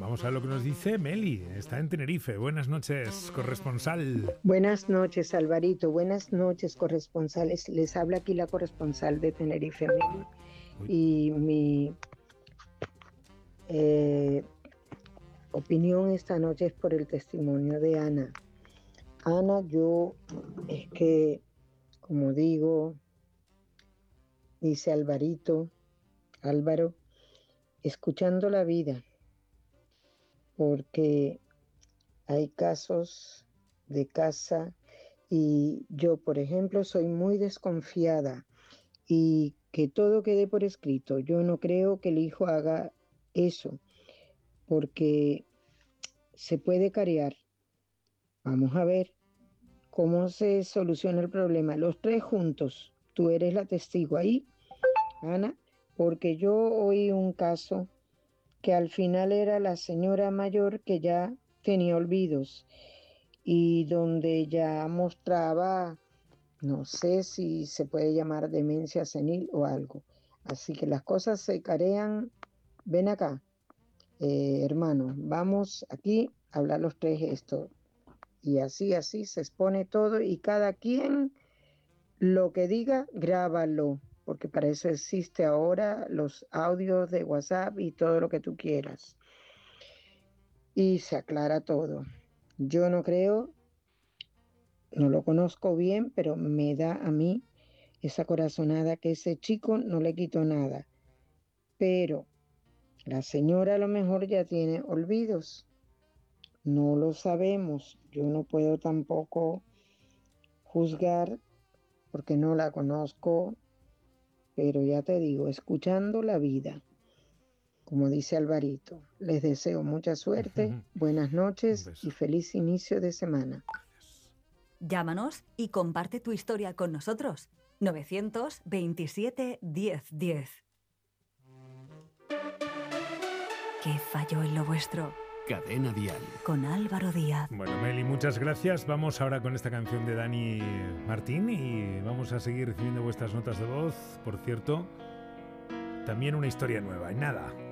Vamos a ver lo que nos dice Meli. Está en Tenerife. Buenas noches, corresponsal. Buenas noches, Alvarito. Buenas noches, corresponsales. Les habla aquí la corresponsal de Tenerife, Meli. Y mi opinión esta noche es por el testimonio de Ana. Ana, es que, como digo, dice Álvaro, escuchando la vida, porque hay casos de casa y yo, por ejemplo, soy muy desconfiada y que todo quede por escrito. Yo no creo que el hijo haga eso, porque se puede carear. Vamos a ver cómo se soluciona el problema. Los tres juntos. Tú eres la testigo ahí, Ana, porque yo oí un caso que al final era la señora mayor que ya tenía olvidos y donde ya mostraba, no sé si se puede llamar demencia senil o algo. Así que las cosas se carean. Ven acá, hermano, vamos aquí a hablar los tres esto. Y así se expone todo y cada quien lo que diga, grábalo, porque para eso existe ahora los audios de WhatsApp y todo lo que tú quieras. Y se aclara todo. Yo no creo, no lo conozco bien, pero me da a mí esa corazonada que ese chico no le quitó nada. Pero la señora a lo mejor ya tiene olvidos. No lo sabemos. Yo no puedo tampoco juzgar porque no la conozco, pero ya te digo, escuchando la vida, como dice Alvarito, les deseo mucha suerte, buenas noches y feliz inicio de semana. Llámanos y comparte tu historia con nosotros. 927 1010. ¿Qué falló en lo vuestro? Cadena Dial. Con Álvaro Díaz. Bueno, Meli, muchas gracias. Vamos ahora con esta canción de Dani Martín y vamos a seguir recibiendo vuestras notas de voz. Por cierto, también una historia nueva. En nada.